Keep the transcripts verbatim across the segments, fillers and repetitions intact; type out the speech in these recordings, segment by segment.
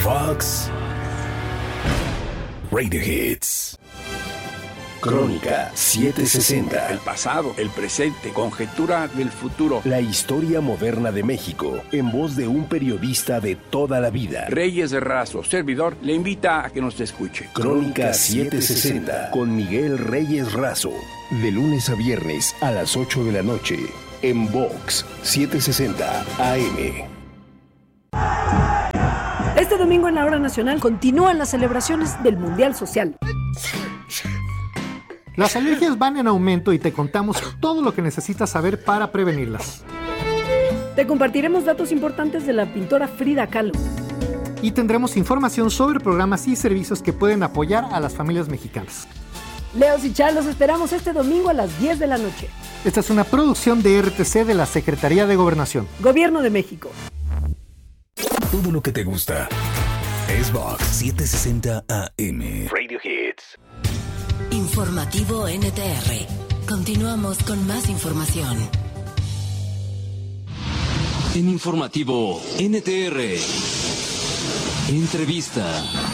Vox Radio Hits. Crónica setecientos sesenta. El pasado, el presente, conjetura del futuro. La historia moderna de México, en voz de un periodista de toda la vida. Reyes Razo, servidor, le invita a que nos escuche. Crónica setecientos sesenta, con Miguel Reyes Razo. De lunes a viernes a las ocho de la noche, en Vox setecientos sesenta A M. Este domingo en la Hora Nacional continúan las celebraciones del Mundial Social. Las alergias van en aumento y te contamos todo lo que necesitas saber para prevenirlas. Te compartiremos datos importantes de la pintora Frida Kahlo. Y tendremos información sobre programas y servicios que pueden apoyar a las familias mexicanas. Leos y Char, los esperamos este domingo a las diez de la noche. Esta es una producción de R T C de la Secretaría de Gobernación. Gobierno de México. Todo lo que te gusta es Vox setecientos sesenta A M. Radio Hits. Informativo N T R. Continuamos con más información. En Informativo N T R. Entrevista.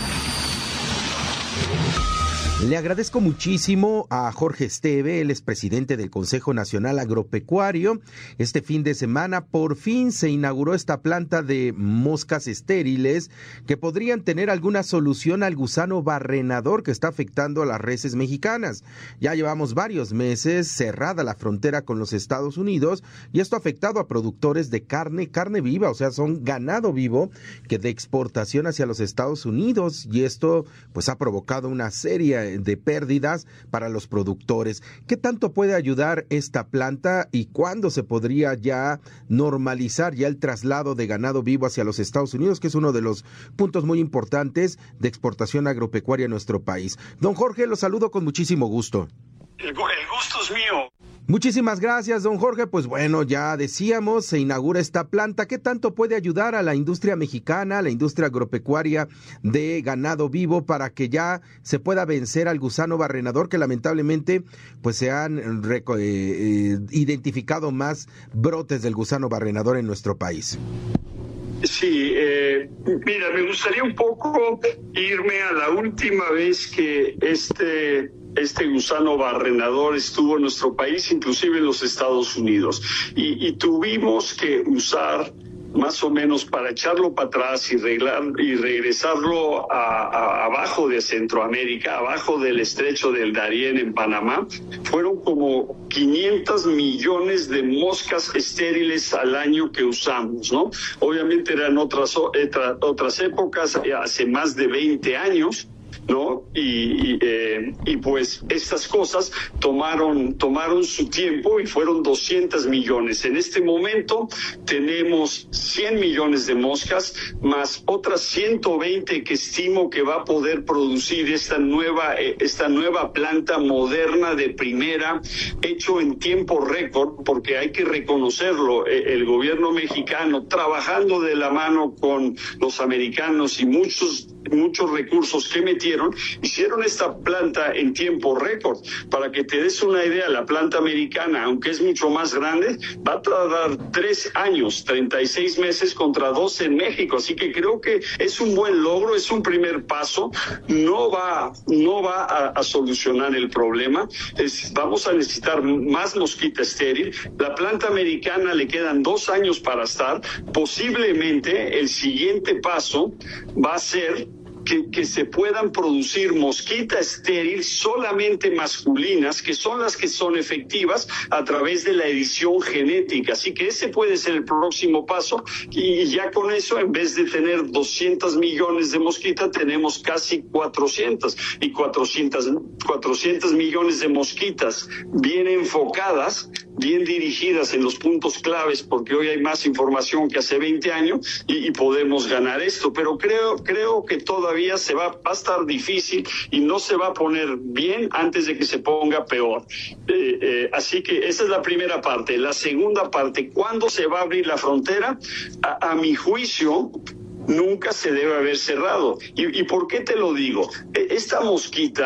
Le agradezco muchísimo a Jorge Esteve, él es presidente del Consejo Nacional Agropecuario. Este fin de semana por fin se inauguró esta planta de moscas estériles que podrían tener alguna solución al gusano barrenador que está afectando a las reses mexicanas. Ya llevamos varios meses cerrada la frontera con los Estados Unidos y esto ha afectado a productores de carne, carne viva, o sea, son ganado vivo que de exportación hacia los Estados Unidos, y esto pues ha provocado una serie de pérdidas para los productores. ¿Qué tanto puede ayudar esta planta y cuándo se podría ya normalizar ya el traslado de ganado vivo hacia los Estados Unidos, que es uno de los puntos muy importantes de exportación agropecuaria en nuestro país? Don Jorge, lo saludo con muchísimo gusto. El, el gusto es mío. Muchísimas gracias, don Jorge. Pues bueno, ya decíamos, se inaugura esta planta. ¿Qué tanto puede ayudar a la industria mexicana, a la industria agropecuaria de ganado vivo, para que ya se pueda vencer al gusano barrenador, que lamentablemente pues se han eh, eh, identificado más brotes del gusano barrenador en nuestro país? Sí, eh, mira, me gustaría un poco irme a la última vez que este... Este gusano barrenador estuvo en nuestro país, inclusive en los Estados Unidos, y, y tuvimos que usar más o menos para echarlo para atrás y, reglar, y regresarlo a, a, abajo de Centroamérica, abajo del estrecho del Darién en Panamá, fueron como quinientos millones de moscas estériles al año que usamos, ¿no? Obviamente eran otras, otras épocas, hace más de veinte años, ¿no? Y, y, eh, y pues estas cosas tomaron, tomaron su tiempo y fueron doscientos millones. En este momento tenemos cien millones de moscas, más otras ciento veinte que estimo que va a poder producir esta nueva, eh, esta nueva planta moderna de primera, hecho en tiempo récord, porque hay que reconocerlo, eh, el gobierno mexicano, trabajando de la mano con los americanos y muchos muchos recursos que metieron, hicieron esta planta en tiempo récord. Para que te des una idea, la planta americana, aunque es mucho más grande, va a tardar tres años, treinta y seis meses contra doce en México. Así que creo que es un buen logro, es un primer paso. No va, no va a, a solucionar el problema. Es, vamos a necesitar más mosquita estéril. La planta americana le quedan dos años para estar. Posiblemente el siguiente paso va a ser Que, que se puedan producir mosquita estéril solamente masculinas, que son las que son efectivas a través de la edición genética. Así que ese puede ser el próximo paso, y ya con eso, en vez de tener doscientos millones de mosquitas, tenemos casi cuatrocientos, y cuatrocientos, cuatrocientos millones de mosquitas bien enfocadas, bien dirigidas en los puntos claves, porque hoy hay más información que hace veinte años, y, y podemos ganar esto. Pero creo, creo que todavía se va, va a estar difícil y no se va a poner bien antes de que se ponga peor. Eh, eh, así que esa es la primera parte. La segunda parte, ¿cuándo se va a abrir la frontera? A, a mi juicio, nunca se debe haber cerrado. ¿Y, y por qué te lo digo? Esta mosquita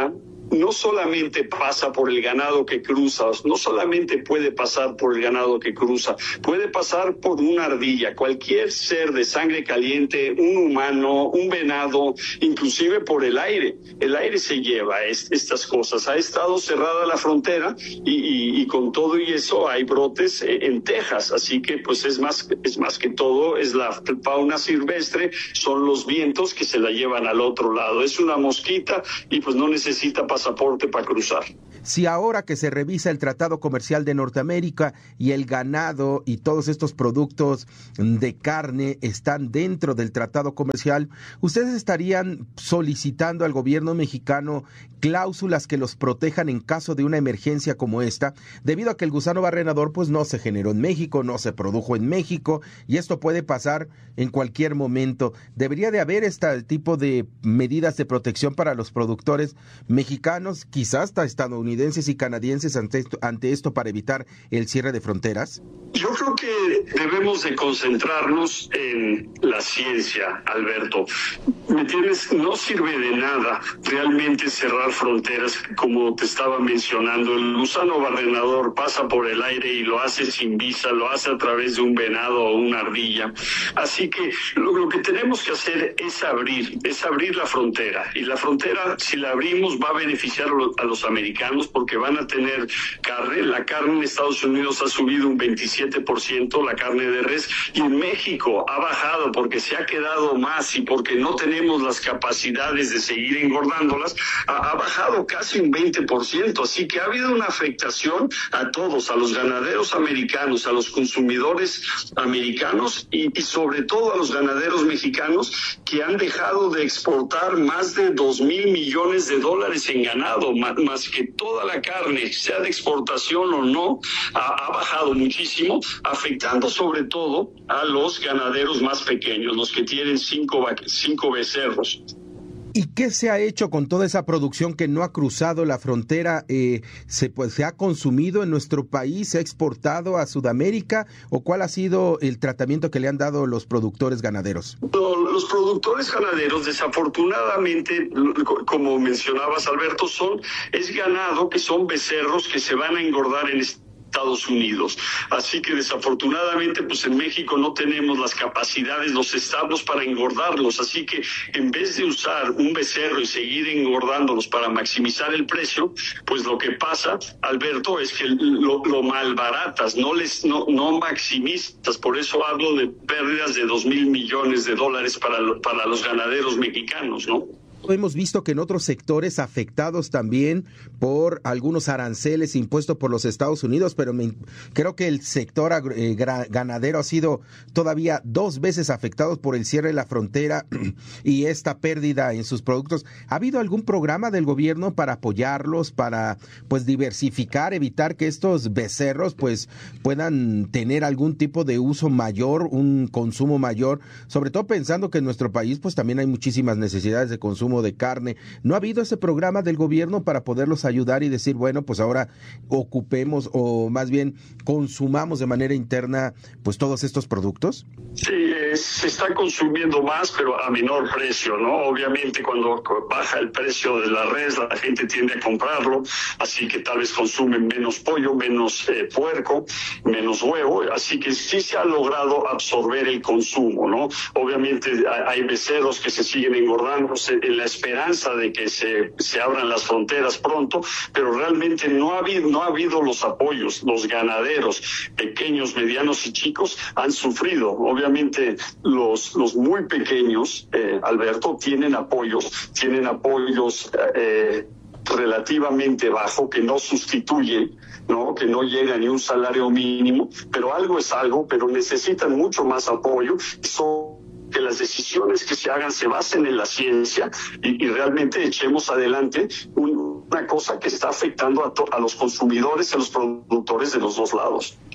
no solamente pasa por el ganado que cruza, no solamente puede pasar por el ganado que cruza, puede pasar por una ardilla, cualquier ser de sangre caliente, un humano, un venado, inclusive por el aire. El aire se lleva es, estas cosas. Ha estado cerrada la frontera y, y, y con todo y eso hay brotes en Texas, así que pues es más, es más que todo, es la fauna silvestre, son los vientos que se la llevan al otro lado. Es una mosquita y pues no necesita pasaporte para cruzar. Si ahora que se revisa el Tratado Comercial de Norteamérica y el ganado y todos estos productos de carne están dentro del Tratado Comercial, ¿ustedes estarían solicitando al gobierno mexicano cláusulas que los protejan en caso de una emergencia como esta? Debido a que el gusano barrenador pues no se generó en México, no se produjo en México y esto puede pasar en cualquier momento. ¿Debería de haber este tipo de medidas de protección para los productores mexicanos, quizás hasta estadounidenses y canadienses ante esto, ante esto para evitar el cierre de fronteras? Yo creo que debemos de concentrarnos en la ciencia, Alberto. ¿Me entiendes? No sirve de nada realmente cerrar fronteras, como te estaba mencionando. El gusano barrenador pasa por el aire y lo hace sin visa, lo hace a través de un venado o una ardilla. Así que lo, lo que tenemos que hacer es abrir, es abrir la frontera. Y la frontera, si la abrimos, va a beneficiar a los americanos porque van a tener carne. La carne en Estados Unidos ha subido un veintisiete por ciento, la carne de res, y en México ha bajado porque se ha quedado más y porque no tenemos las capacidades de seguir engordándolas, ha, ha bajado casi un veinte por ciento. Así que ha habido una afectación a todos, a los ganaderos americanos, a los consumidores americanos y, y sobre todo a los ganaderos mexicanos que han dejado de exportar más de dos mil millones de dólares en ganado, más, más que toda la carne, sea de exportación o no, ha, ha bajado muchísimo, afectando sobre todo a los ganaderos más pequeños, los que tienen cinco, cinco becerros. ¿Y qué se ha hecho con toda esa producción que no ha cruzado la frontera? Eh, ¿se, pues, ¿Se ha consumido en nuestro país? ¿Se ha exportado a Sudamérica? ¿O cuál ha sido el tratamiento que le han dado los productores ganaderos? Los productores ganaderos, desafortunadamente, como mencionabas, Alberto, son es ganado que son becerros que se van a engordar en este Estados Unidos. Así que desafortunadamente pues en México no tenemos las capacidades, los establos para engordarlos, así que en vez de usar un becerro y seguir engordándolos para maximizar el precio, pues lo que pasa, Alberto, es que lo, lo malbaratas, no les no, no maximizas. Por eso hablo de pérdidas de dos mil millones de dólares para, para los ganaderos mexicanos, ¿no? Hemos visto que en otros sectores afectados también por algunos aranceles impuestos por los Estados Unidos, pero me, creo que el sector agro, eh, ganadero ha sido todavía dos veces afectado por el cierre de la frontera y esta pérdida en sus productos. ¿Ha habido algún programa del gobierno para apoyarlos, para pues diversificar, evitar que estos becerros pues puedan tener algún tipo de uso mayor, un consumo mayor, sobre todo pensando que en nuestro país pues también hay muchísimas necesidades de consumo de carne? ¿No ha habido ese programa del gobierno para poderlos ayudar y decir, bueno, pues ahora ocupemos o más bien consumamos de manera interna pues todos estos productos? Sí, eh, se está consumiendo más, pero a menor precio, ¿no? Obviamente cuando baja el precio de la res, la gente tiende a comprarlo, así que tal vez consumen menos pollo, menos eh, puerco, menos huevo, así que sí se ha logrado absorber el consumo, ¿no? Obviamente hay becerros que se siguen engordándose en la esperanza de que se, se abran las fronteras pronto, pero realmente no ha habido, no ha habido los apoyos. Los ganaderos pequeños, medianos y chicos han sufrido. Obviamente los, los muy pequeños, eh, Alberto, tienen apoyos, tienen apoyos eh, relativamente bajo que no sustituyen, ¿no? Que no llega ni un salario mínimo, pero algo es algo, pero necesitan mucho más apoyo. Son que las decisiones que se hagan se basen en la ciencia y, y realmente echemos adelante un, una cosa que está afectando a, to, a los consumidores y a los productores de los dos lados.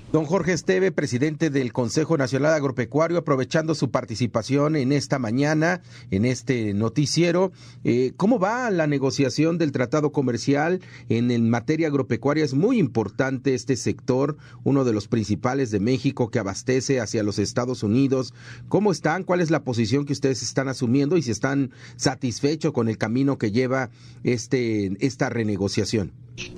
Don Jorge Esteve, presidente del Consejo Nacional Agropecuario, aprovechando su participación en esta mañana, en este noticiero, eh, ¿cómo va la negociación del tratado comercial en, en materia agropecuaria? Es muy importante este sector, uno de los principales de México que abastece hacia los Estados Unidos. ¿Cómo están? ¿Cuál es la posición que ustedes están asumiendo y si están satisfechos con el camino que lleva este esta renegociación?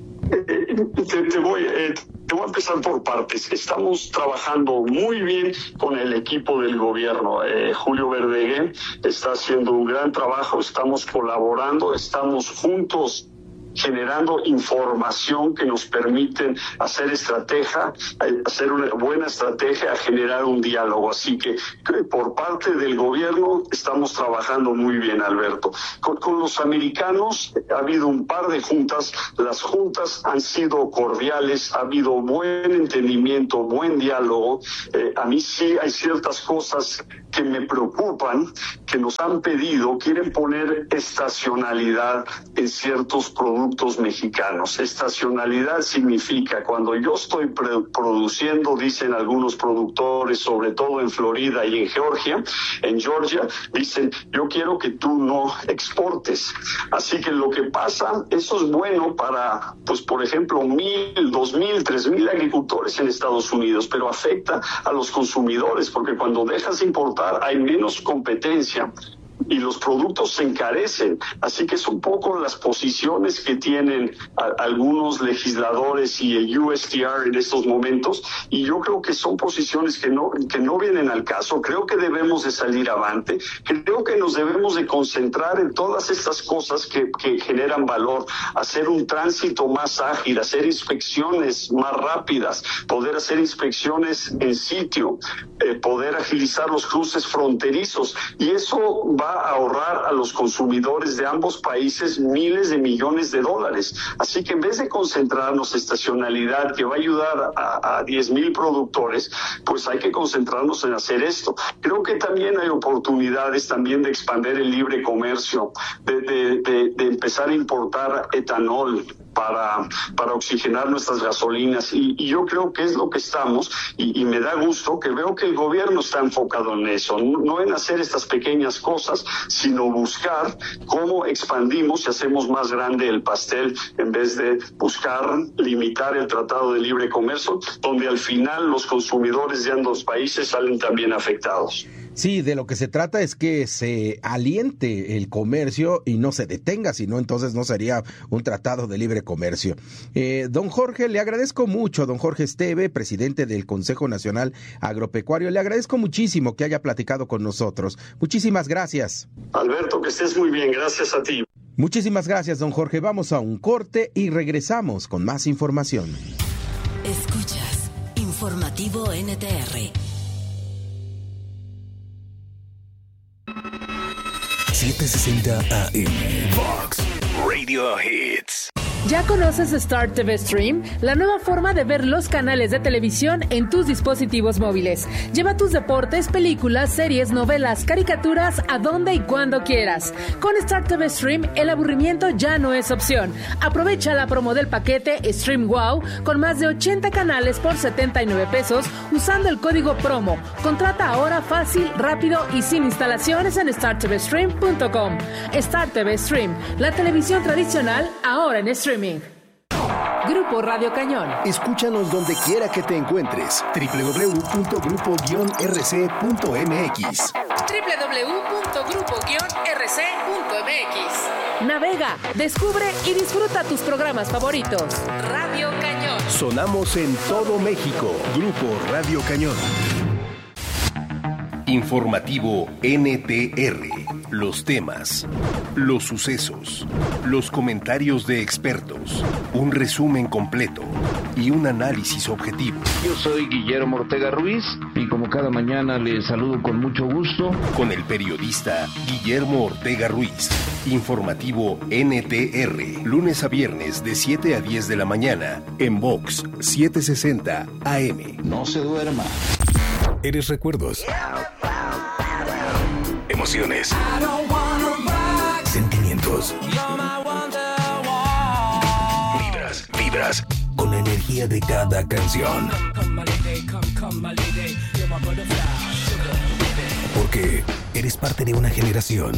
Te, te, voy, eh, te voy a empezar por partes. Estamos trabajando muy bien con el equipo del gobierno. Eh, Julio Verdeguer está haciendo un gran trabajo, estamos colaborando, estamos juntos generando información que nos permiten hacer estrategia, hacer una buena estrategia, generar un diálogo. Así que por parte del gobierno estamos trabajando muy bien, Alberto. Con, con los americanos ha habido un par de juntas, las juntas han sido cordiales, ha habido buen entendimiento, buen diálogo. Eh, a mí sí hay ciertas cosas que me preocupan, que nos han pedido, quieren poner estacionalidad en ciertos productos mexicanos. Estacionalidad significa cuando yo estoy pre- produciendo, dicen algunos productores, sobre todo en Florida y en Georgia, en Georgia, dicen, yo quiero que tú no exportes. Así que lo que pasa, eso es bueno para, pues por ejemplo, mil, dos mil, tres mil agricultores en Estados Unidos, pero afecta a los consumidores, porque cuando dejas de importar hay menos competencia y los productos se encarecen. Así que es un poco las posiciones que tienen a, algunos legisladores y el U S T R en estos momentos, y yo creo que son posiciones que no, que no vienen al caso. Creo que debemos de salir avante, creo que nos debemos de concentrar en todas estas cosas que, que generan valor, hacer un tránsito más ágil, hacer inspecciones más rápidas, poder hacer inspecciones en sitio, eh, poder agilizar los cruces fronterizos, y eso va a ahorrar a los consumidores de ambos países miles de millones de dólares. Así que en vez de concentrarnos en estacionalidad que va a ayudar a, a diez mil productores, pues hay que concentrarnos en hacer esto. Creo que también hay oportunidades también de expandir el libre comercio, de, de, de, de empezar a importar etanol para, para oxigenar nuestras gasolinas, y, y yo creo que es lo que estamos, y, y me da gusto que veo que el gobierno está enfocado en eso, no, no en hacer estas pequeñas cosas, sino buscar cómo expandimos y hacemos más grande el pastel, en vez de buscar limitar el Tratado de Libre Comercio, donde al final los consumidores de ambos países salen también afectados. Sí, de lo que se trata es que se aliente el comercio y no se detenga, sino entonces no sería un tratado de libre comercio. Eh, don Jorge, le agradezco mucho, don Jorge Esteve, presidente del Consejo Nacional Agropecuario, le agradezco muchísimo que haya platicado con nosotros. Muchísimas gracias. Alberto, que estés muy bien, gracias a ti. Muchísimas gracias, don Jorge. Vamos a un corte y regresamos con más información. Escuchas Informativo N T R. setecientos sesenta A M Vox Radio Hits. ¿Ya conoces Star T V Stream? La nueva forma de ver los canales de televisión en tus dispositivos móviles. Lleva tus deportes, películas, series, novelas, caricaturas a donde y cuando quieras. Con Star T V Stream, el aburrimiento ya no es opción. Aprovecha la promo del paquete Stream Wow con más de ochenta canales por setenta y nueve pesos usando el código promo. Contrata ahora fácil, rápido y sin instalaciones en star t v stream punto com. Star T V Stream, la televisión tradicional ahora en streaming. Grupo Radio Cañón. Escúchanos donde quiera que te encuentres. doble u doble u doble u punto grupo guion r c punto m x. doble u doble u doble u punto grupo guion r c punto m x. Navega, descubre y disfruta tus programas favoritos. Radio Cañón. Sonamos en todo México. Grupo Radio Cañón. Informativo N T R. Los temas, los sucesos, los comentarios de expertos, un resumen completo y un análisis objetivo. Yo soy Guillermo Ortega Ruiz y como cada mañana les saludo con mucho gusto. Con el periodista Guillermo Ortega Ruiz. Informativo N T R. Lunes a viernes de siete a diez de la mañana en Vox setecientos sesenta A M. No se duerma. Eres recuerdos. Emociones. Sentimientos. Vibras, vibras con la energía de cada canción. Porque eres parte de una generación.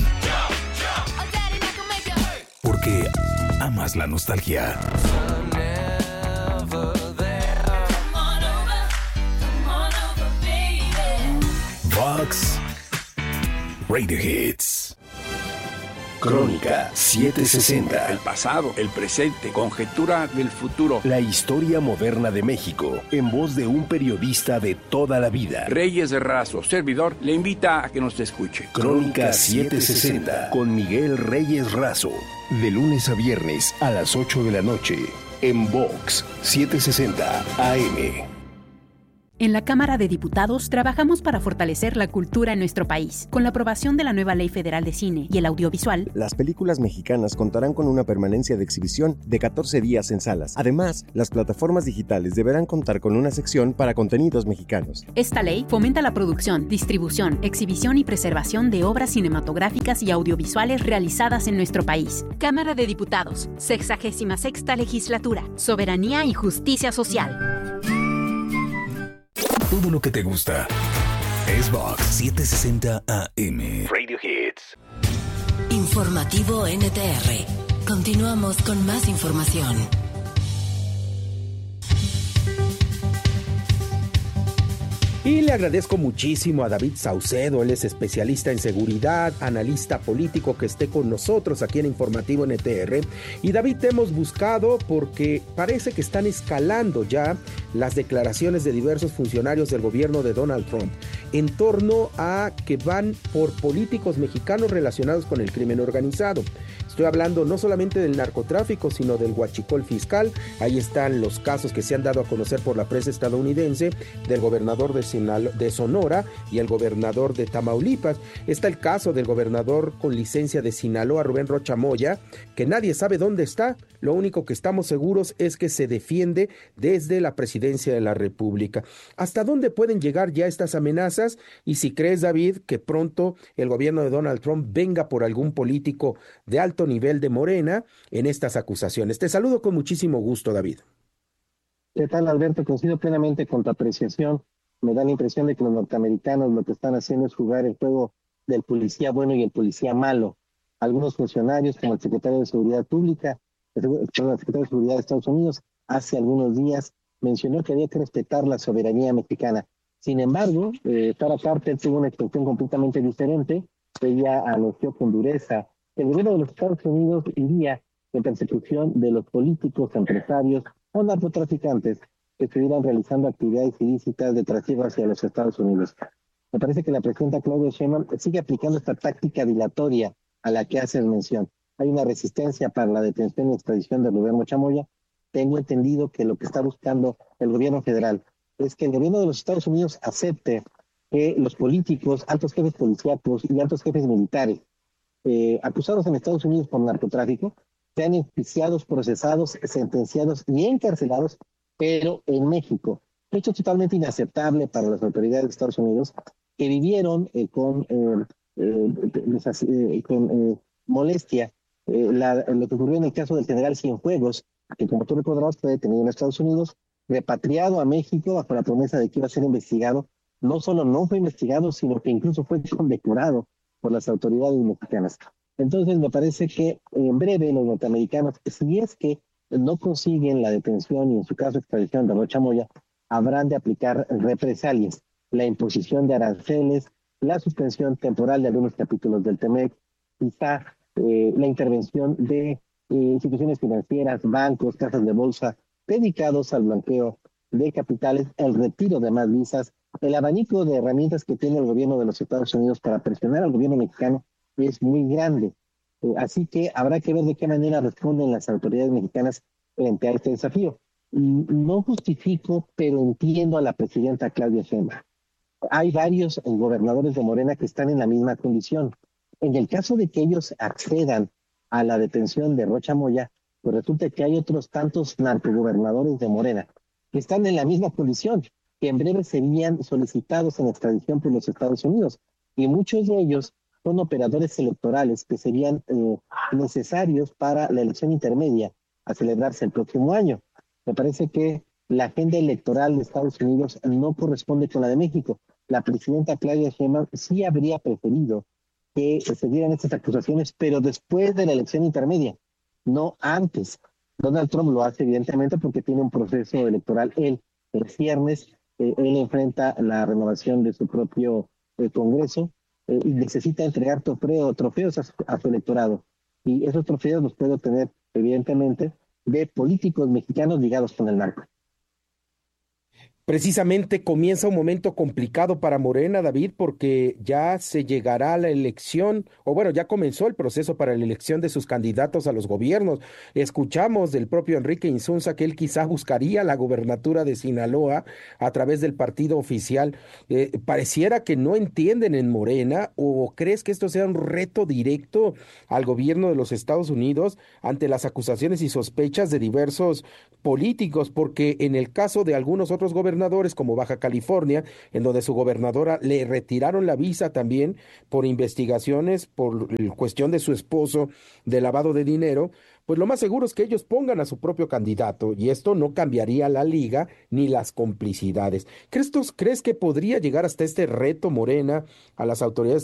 Porque amas la nostalgia. Vox Radio Hits. Crónica setecientos sesenta. El pasado, el presente, conjetura del futuro. La historia moderna de México, en voz de un periodista de toda la vida. Reyes Razo, servidor, le invita a que nos escuche. Crónica setecientos sesenta, con Miguel Reyes Razo. De lunes a viernes a las ocho de la noche, en Vox setecientos sesenta A M. En la Cámara de Diputados trabajamos para fortalecer la cultura en nuestro país. Con la aprobación de la nueva Ley Federal de Cine y el Audiovisual, las películas mexicanas contarán con una permanencia de exhibición de catorce días en salas. Además, las plataformas digitales deberán contar con una sección para contenidos mexicanos. Esta ley fomenta la producción, distribución, exhibición y preservación de obras cinematográficas y audiovisuales realizadas en nuestro país. Cámara de Diputados, sexagésima sexta Legislatura. Soberanía y justicia social. Todo lo que te gusta es Vox setecientos sesenta A M. Radio Hits. Informativo N T R. Continuamos con más información. Y le agradezco muchísimo a David Saucedo, él es especialista en seguridad, analista político, que esté con nosotros aquí en Informativo N T R. Y David, te hemos buscado porque parece que están escalando ya las declaraciones de diversos funcionarios del gobierno de Donald Trump en torno a que van por políticos mexicanos relacionados con el crimen organizado. Estoy hablando no solamente del narcotráfico, sino del huachicol fiscal. Ahí están los casos que se han dado a conocer por la prensa estadounidense del gobernador de, Sinalo- de Sonora y el gobernador de Tamaulipas. Está el caso del gobernador con licencia de Sinaloa, Rubén Rocha Moya, que nadie sabe dónde está. Lo único que estamos seguros es que se defiende desde la presidencia de la República. ¿Hasta dónde pueden llegar ya estas amenazas? Y si crees, David, que pronto el gobierno de Donald Trump venga por algún político de alto nivel de Morena en estas acusaciones. Te saludo con muchísimo gusto, David. ¿Qué tal, Alberto? Coincido plenamente con tu apreciación. Me da la impresión de que los norteamericanos lo que están haciendo es jugar el juego del policía bueno y el policía malo. Algunos funcionarios, como el secretario de Seguridad Pública, el secretario de Seguridad de Estados Unidos, hace algunos días mencionó que había que respetar la soberanía mexicana. Sin embargo, eh, Sarah Carter tuvo una expresión completamente diferente. Ella anunció con dureza que el gobierno de los Estados Unidos iría en persecución de los políticos, empresarios o narcotraficantes que estuvieran realizando actividades ilícitas de trasiego hacia los Estados Unidos. Me parece que la presidenta Claudia Sheinbaum sigue aplicando esta táctica dilatoria a la que haces mención. Hay una resistencia para la detención y extradición de Rubén Rocha Moya. Tengo entendido que lo que está buscando el gobierno federal es que el gobierno de los Estados Unidos acepte que los políticos, altos jefes policíacos y altos jefes militares eh, acusados en Estados Unidos por narcotráfico sean enjuiciados, procesados, sentenciados y encarcelados, pero en México. Hecho totalmente inaceptable para las autoridades de Estados Unidos, que vivieron eh, con, eh, eh, eh, con eh, molestia eh, la, lo que ocurrió en el caso del general Cienfuegos, que como tú recordarás fue detenido en Estados Unidos, repatriado a México bajo la promesa de que iba a ser investigado. No solo no fue investigado, sino que incluso fue condecorado por las autoridades mexicanas. Entonces me parece que en breve los norteamericanos, si es que no consiguen la detención y en su caso extradición de Rocha Moya, habrán de aplicar represalias, la imposición de aranceles, la suspensión temporal de algunos capítulos del T-MEC, quizá eh, la intervención de eh, instituciones financieras, bancos, casas de bolsa dedicados al blanqueo de capitales, el retiro de más visas, el abanico de herramientas que tiene el gobierno de los Estados Unidos para presionar al gobierno mexicano es muy grande. Eh, así que habrá que ver de qué manera responden las autoridades mexicanas frente a este desafío. No justifico, pero entiendo a la presidenta Claudia Sheinbaum. Hay varios gobernadores de Morena que están en la misma condición. En el caso de que ellos accedan a la detención de Rocha Moya, pues resulta que hay otros tantos narcogobernadores de Morena que están en la misma condición, que en breve serían solicitados en extradición por los Estados Unidos. Y muchos de ellos son operadores electorales que serían eh, necesarios para la elección intermedia a celebrarse el próximo año. Me parece que la agenda electoral de Estados Unidos no corresponde con la de México. La presidenta Claudia Sheinbaum sí habría preferido que se dieran estas acusaciones, pero después de la elección intermedia, no antes. Donald Trump lo hace evidentemente porque tiene un proceso electoral. Él, el viernes, eh, él enfrenta la renovación de su propio eh, Congreso eh, y necesita entregar trofeo, trofeos a su, a su electorado. Y esos trofeos los puede obtener, evidentemente, de políticos mexicanos ligados con el narco. Precisamente comienza un momento complicado para Morena, David, porque ya se llegará a la elección, o bueno, ya comenzó el proceso para la elección de sus candidatos a los gobiernos. Escuchamos del propio Enrique Insunza que él quizá buscaría la gubernatura de Sinaloa a través del partido oficial. Eh, pareciera que no entienden en Morena, ¿o crees que esto sea un reto directo al gobierno de los Estados Unidos ante las acusaciones y sospechas de diversos políticos? Porque en el caso de algunos otros gobernadores, como Baja California, en donde su gobernadora le retiraron la visa también por investigaciones, por cuestión de su esposo de lavado de dinero, pues lo más seguro es que ellos pongan a su propio candidato y esto no cambiaría la liga ni las complicidades. ¿Crees, tú, ¿crees que podría llegar hasta este reto Morena a las autoridades